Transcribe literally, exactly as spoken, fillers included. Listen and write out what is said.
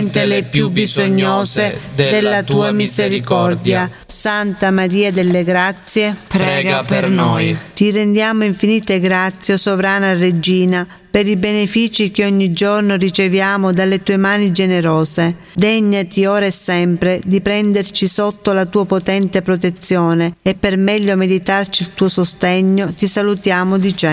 specialmente le più bisognose della tua misericordia. Santa Maria delle Grazie, Prega per noi. ti rendiamo infinite grazie, o sovrana Regina, per i benefici che ogni giorno riceviamo dalle tue mani generose. Degnati ora e sempre di prenderci sotto la tua potente protezione, e per meglio meditarci il tuo sostegno ti salutiamo dicendo: